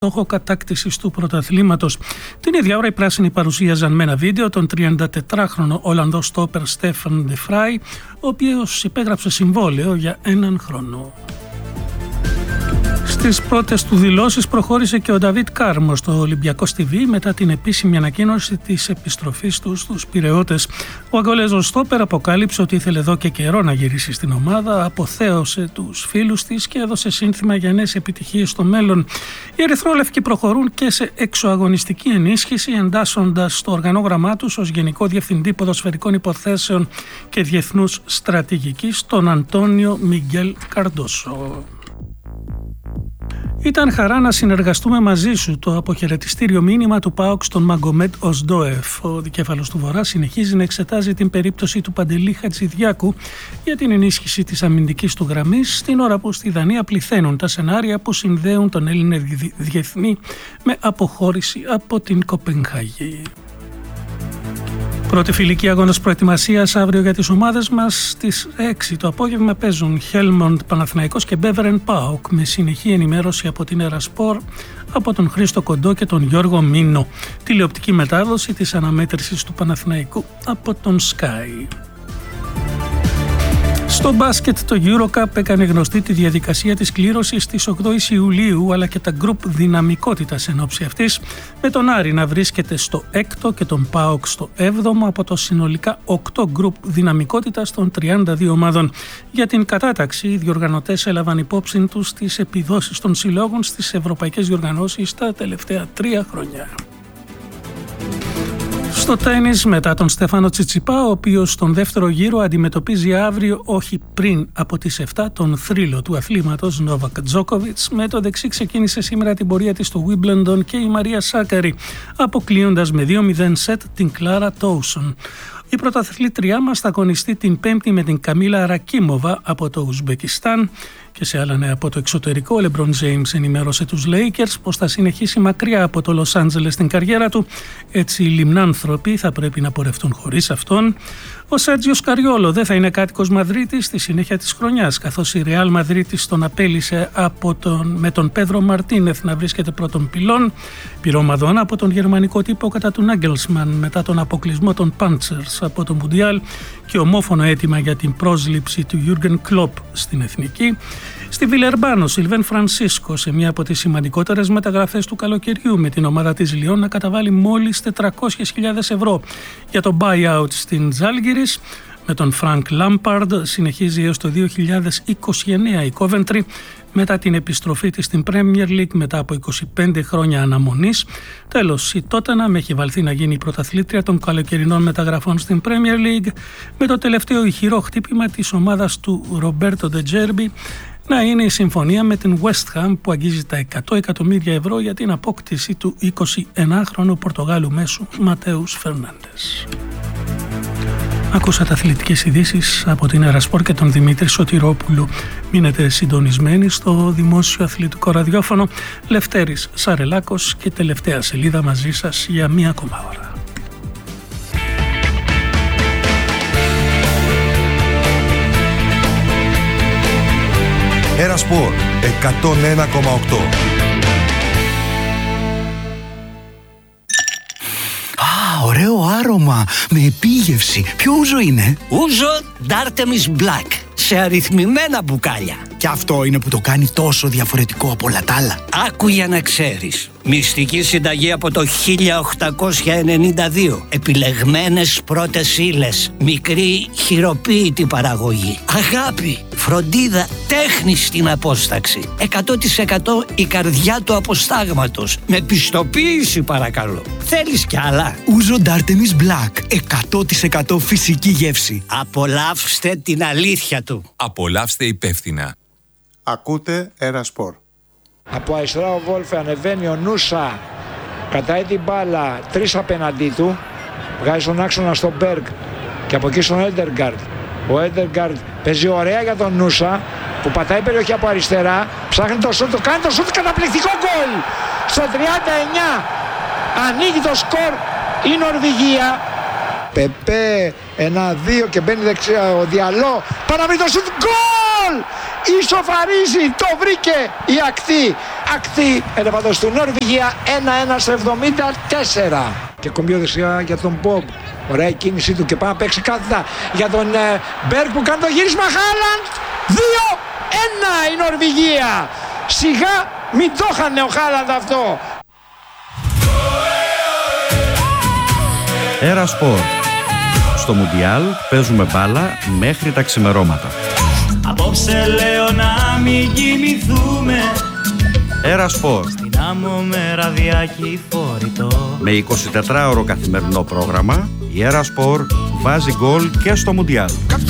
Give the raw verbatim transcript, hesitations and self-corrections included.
στόχο κατάκτησης του πρωταθλήματος. Την ίδια ώρα οι πράσινοι παρουσίαζαν με ένα βίντεο τον τριαντατετράχρονο Ολλανδό στόπερ Στέφαν Ντε Φράι, ο οποίος υπέγραψε συμβόλαιο για έναν χρόνο. Στις πρώτες του δηλώσεις προχώρησε και ο Νταβίτ Κάρμο στο Ολυμπιακός τι βι μετά την επίσημη ανακοίνωση της επιστροφής του στους Πειραιώτες. Ο Αγγολέζος στόπερ αποκάλυψε ότι ήθελε εδώ και καιρό να γυρίσει στην ομάδα, αποθέωσε τους φίλους της και έδωσε σύνθημα για νέες επιτυχίες στο μέλλον. Οι ερυθρόλευκοι προχωρούν και σε εξωαγωνιστική ενίσχυση, εντάσσοντας στο οργανόγραμμά τους ως Γενικό Διευθυντή Ποδοσφαιρικών Υποθέσεων και Διεθνούς Στρατηγικής τον Αντώνιο Μιγγέλ Καρντόσο. Ήταν χαρά να συνεργαστούμε μαζί σου, το αποχαιρετιστήριο μήνυμα του ΠΑΟΚ στον Μαγκομέντ Οσντόεφ. Ο δικέφαλος του Βορρά συνεχίζει να εξετάζει την περίπτωση του Παντελή Χατζηδιάκου για την ενίσχυση της αμυντικής του γραμμής, στην ώρα που στη Δανία πληθαίνουν τα σενάρια που συνδέουν τον Έλληνα διεθνή με αποχώρηση από την Κοπενχάγη. Πρώτη φιλική αγώνας προετοιμασίας αύριο για τις ομάδες μας. Στις έξι το απόγευμα παίζουν Χέλμοντ Παναθηναϊκός και Μπέβερεν ΠΑΟΚ, με συνεχή ενημέρωση από την Ερασπορ, από τον Χρήστο Κοντό και τον Γιώργο Μίνο. Τηλεοπτική μετάδοση της αναμέτρησης του Παναθηναϊκού από τον Sky. Στο μπάσκετ το EuroCup έκανε γνωστή τη διαδικασία της κλήρωσης της ογδόης Ιουλίου, αλλά και τα γκρουπ δυναμικότητας εν ώψη αυτής, με τον Άρη να βρίσκεται στο έκτο και τον ΠΑΟΚ στο έβδομο από το συνολικά οκτώ γκρουπ δυναμικότητας των τριάντα δύο ομάδων. Για την κατάταξη, οι διοργανωτές έλαβαν υπόψη τους τις επιδόσεις των συλλόγων στις ευρωπαϊκές διοργανώσεις τα τελευταία τρία χρόνια. Στο τένις, μετά τον Στέφανο Τσιτσιπά, ο οποίος στον δεύτερο γύρο αντιμετωπίζει αύριο, όχι πριν από τις επτά, τον θρύλο του αθλήματος Νόβακ Τζόκοβιτς, με το δεξί ξεκίνησε σήμερα την πορεία της στο Wimbledon και η Μαρία Σάκαρη, αποκλείοντας με δύο μηδέν σετ την Κλάρα Τόουσον. Η πρωταθλήτριά μας θα αγωνιστεί την Πέμπτη με την Καμίλα Ρακίμοβα από το Ουσμπεκιστάν. Και σε άλλα νέα από το εξωτερικό, ο Λεμπρόν Τζέιμς ενημέρωσε τους Lakers πως θα συνεχίσει μακριά από το Λος Άντζελες την καριέρα του. Έτσι οι λιμνάνθρωποι θα πρέπει να πορευτούν χωρίς αυτόν. Ο Σέρτζιο Σκαριόλο δεν θα είναι κάτοικος Μαδρίτης στη συνέχεια της χρονιάς, καθώς η Ρεάλ Μαδρίτης τον απέλησε από τον, με τον Πέδρο Μαρτίνεθ να βρίσκεται πρώτον πυλών. Πυρομαδόν από τον γερμανικό τύπο κατά του Νάγκελσμαν μετά τον αποκλεισμό των Πάντσερς από το Μουντιάλ και ομόφωνο αίτημα για την πρόσληψη του Γιούργεν Κλοπ στην Εθνική. Στη Βιλερμπάνο, Σιλβέν Φρανσίσκο σε μία από τις σημαντικότερες μεταγραφές του καλοκαιριού με την ομάδα της Λιόν να καταβάλει μόλις τετρακόσιες χιλιάδες ευρώ για το buyout στην Ζάλγκιρις. Με τον Φρανκ Λάμπαρντ συνεχίζει έως το δύο χιλιάδες είκοσι εννέα η Κόβεντρι μετά την επιστροφή της στην Premier League μετά από είκοσι πέντε χρόνια αναμονής. Τέλος, η Τότεναμ έχει βαλθεί να γίνει η πρωταθλήτρια των καλοκαιρινών μεταγραφών στην Premier League με το τελευταίο ηχηρό χτύπημα της ομάδας του Ρομπέρτο Ντε Τζέρμπι να είναι η συμφωνία με την West Ham που αγγίζει τα εκατό εκατομμύρια ευρώ για την απόκτηση του εικοσιενάχρονου Πορτογάλου μέσου Ματέους Φερνάντες. Ακούσατε αθλητικές ειδήσεις από την Ερασπορ και τον Δημήτρη Σωτηρόπουλου. Μείνετε συντονισμένοι στο δημόσιο αθλητικό ραδιόφωνο. Λευτέρης Σαρελάκος και τελευταία σελίδα μαζί σας για μία ακόμα ώρα. Ερασπορ εκατόν ένα κόμμα οκτώ. Α, ωραίο άρωμα με επίγευση. Ποιο ούζο είναι? Ούζο D'Artemis Black, σε αριθμημένα μπουκάλια. Και αυτό είναι που το κάνει τόσο διαφορετικό από όλα τα άλλα. Άκου για να ξέρεις. Μυστική συνταγή από το χίλια οκτακόσια ενενήντα δύο. Επιλεγμένες πρώτες ύλες. Μικρή χειροποίητη παραγωγή. Αγάπη, φροντίδα, τέχνη στην απόσταξη. εκατό τοις εκατό η καρδιά του αποστάγματος. Με πιστοποίηση παρακαλώ. Θέλεις κι άλλα? Ούζο D'Artemis Black. εκατό τοις εκατό φυσική γεύση. Απολαύστε την αλήθεια του. Απολαύστε υπεύθυνα. Ακούτε Ερασπορ. Από αριστερά ο Βόλφε ανεβαίνει ο Νούσα, κατάει την μπάλα, τρεις απέναντί του, βγάζει τον άξονα στον Μπέργκ και από εκεί στον Έλντεργαρντ. Ο Έλντεργαρντ παίζει ωραία για τον Νούσα που πατάει περιοχή από αριστερά, ψάχνει το σούτ, το κάνει το σούτ, καταπληκτικό γκολ! Στο τριάντα εννιά ανοίγει το σκορ η Νορβηγία. Πεπέ, ένα δύο και μπαίνει δεξιά ο Διαλό, Παραμύθι το σούτ, γκολ! γκολ, ισοφαρίζει, το βρήκε η ακτή. Ακτή ελεφαντός του Νορβηγία, ένα ένα στο εβδομήντα τέσσερα. Και κομπιό δεξιά για τον Μπομπ. Ωραία η κίνησή του και πάει να παίξει κάθετα για τον ε, Μπέρκ που κάνει το γύρισμα. Χάλαντ, δύο ένα η Νορβηγία. Σιγά μην το είχανε ο Χάλαντ αυτό. Έρα Σπορ. Στο Μουντιάλ παίζουμε μπάλα μέχρι τα ξημερώματα. Απόψε λέω να μην κοιμηθούμε. Έρα Σπορ. Στην άμμο με ραδιάκι φορητό. Με εικοσιτετράωρο καθημερινό πρόγραμμα, η Έρα Σπορ βάζει γκολ και στο Μουντιάλ.